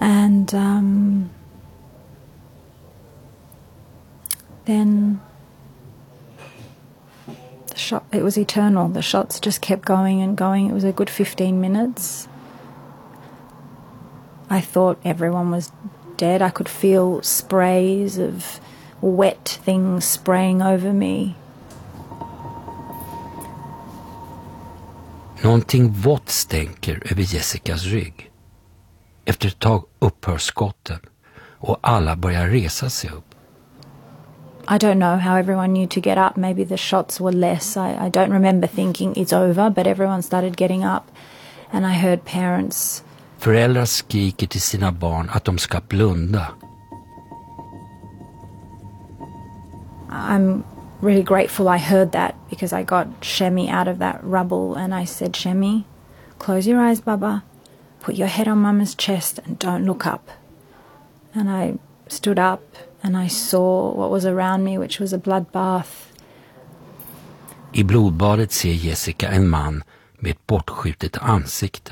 And then it was eternal. The shots just kept going and going. It was a good 15 minutes. I thought everyone was dead. I could feel sprays of wet things spraying over me. Någonting vått stänker över Jessicas rygg. Efter ett tag upphör skotten och alla börjar resa sig upp. I don't know how everyone knew to get up. Maybe the shots were less. I don't remember thinking it's over, but everyone started getting up. And I heard parents. Föräldrar skriker till sina barn att de ska blunda. I'm really grateful I heard that because I got Shemi out of that rubble and I said, Shemi, close your eyes, Baba. Put your head on Mama's chest and don't look up. And I stood up and I saw what was around me, which was a bloodbath. I blodbadet ser Jessica en man med ett bortskjutet ansikte.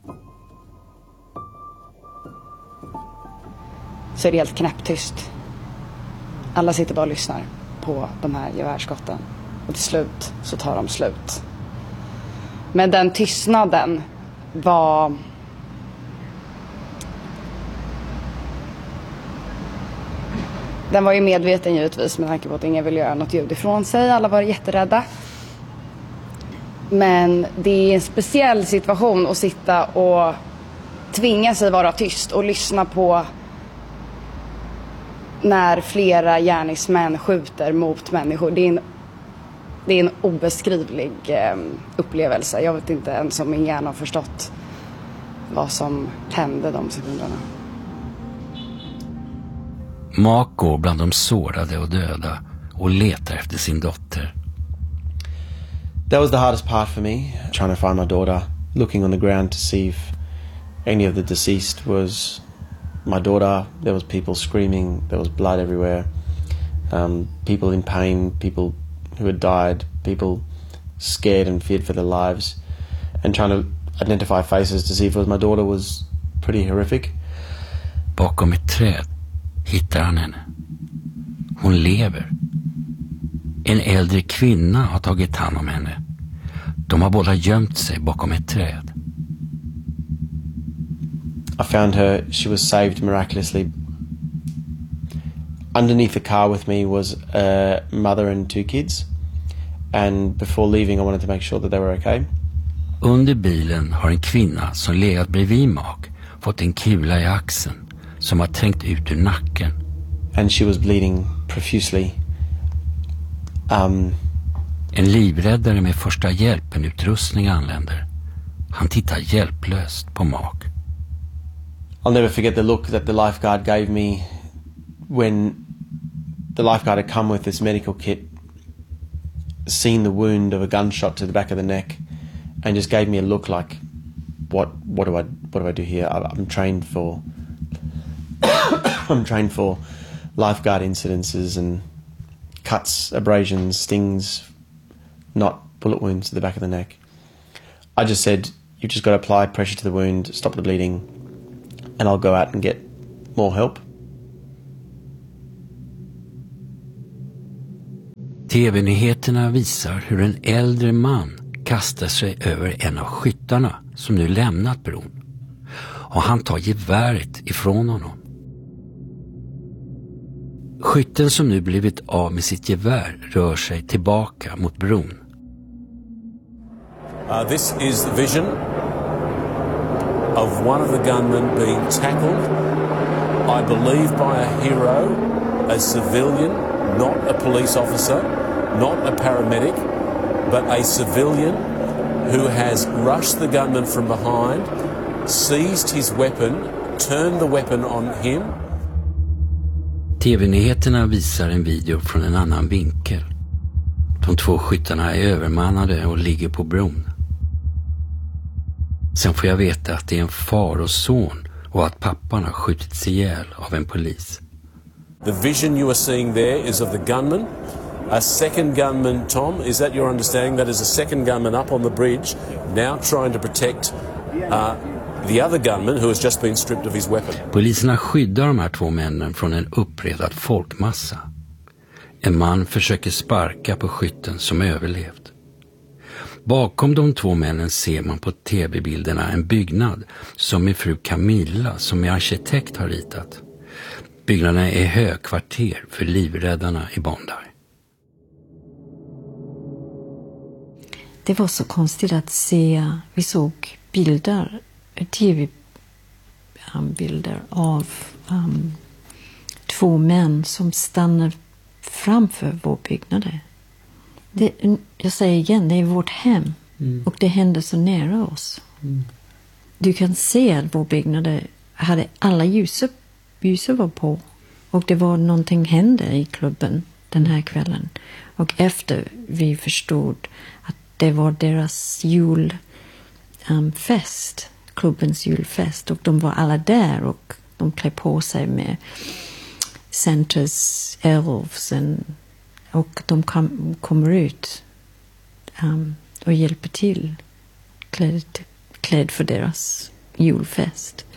Så är det helt knäpptyst. Alla sitter bara och lyssnar på de här gevärsskotten. Och till slut så tar de slut. Men den tystnaden var... Den var ju medveten givetvis med tanke på att ingen ville göra något ljud ifrån sig. Alla var jätterädda. Men det är en speciell situation att sitta och tvinga sig vara tyst och lyssna på när flera gärningsmän skjuter mot människor. Det är en obeskrivlig upplevelse. Jag vet inte ens om min hjärna har förstått vad som hände de sekunderna. Mark går bland de sårade och döda och letar efter sin dotter. That was the hardest part for me, trying to find my daughter, looking on the ground to see if any of the deceased was my daughter. There was people screaming, there was blood everywhere, people in pain, people who had died, people scared and feared for their lives, and trying to identify faces to see if it was my daughter was pretty horrific. Bakom ett träd hittar han henne. Hon lever. En äldre kvinna har tagit hand om henne. De har båda gömt sig bakom ett träd. I found her. She was saved miraculously. Underneath the car with me was a mother and 2 kids. And before leaving I wanted to make sure that they were okay. Under bilen har en kvinna som legat bredvid Mark fått en kula i axeln som har trängt ut ur nacken. And she was bleeding profusely. En livräddare med första hjälpen-utrustning anländer. Han tittar hjälplöst på Mark. I'll never forget the look that the lifeguard gave me when the lifeguard had come with this medical kit, seen the wound of a gunshot to the back of the neck, and just gave me a look like, what do I do here? I'm trained for I'm trained for lifeguard incidences and cuts, abrasions, stings, not bullet wounds to the back of the neck. I just said, you've just got to apply pressure to the wound, stop the bleeding, and I'll go out and get more help. TV-nyheterna visar hur en äldre man kastar sig över en av skyttarna som nu lämnat bron. Och han tar geväret ifrån honom. Skytten som nu blivit av med sitt gevär rör sig tillbaka mot bron. This is the vision of one of the gunmen being tackled, I believe by a hero, a civilian, not a police officer, not a paramedic, but a civilian who has rushed the gunman from behind, seized his weapon, turned the weapon on him. TV-nyheterna visar en video från en annan vinkel. De 2 skyttarna är övermannade och ligger på bron. Sen får jag veta att det är en far och son och att pappan har skjutits ihjäl av en polis. The vision you are seeing there is of the gunman. A second gunman, Tom, is that your understanding? That is a second gunman up on the bridge, now trying to protect the other gunman who has just been stripped of his weapon. Poliserna skyddar de här två männen från en uppretad folkmassa. En man försöker sparka på skytten som överlevt. Bakom de två männen ser man på tv-bilderna en byggnad som min fru Camilla, som är arkitekt, har ritat. Byggnaden är högkvarter för livräddarna i Bondi. Det var så konstigt att se, vi såg bilder, tv-bilder av två män som stannade framför vår byggnad. Jag säger igen, det är vårt hem. Och det hände så nära oss. Du kan se att vår byggnad hade alla ljuser var på. Och det var någonting hände i klubben den här kvällen. Och efter vi förstod att det var deras julfest, klubbens julfest. Och de var alla där och de klär på sig med Santas elves och de kommer ut och hjälper till klädd för deras julfest.